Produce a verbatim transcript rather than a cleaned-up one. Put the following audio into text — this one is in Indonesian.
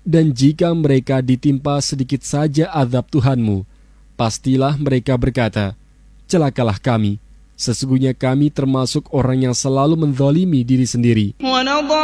Dan jika mereka ditimpa sedikit saja azab Tuhanmu, pastilah mereka berkata, celakalah kami, sesungguhnya kami termasuk orang yang selalu menzalimi diri sendiri.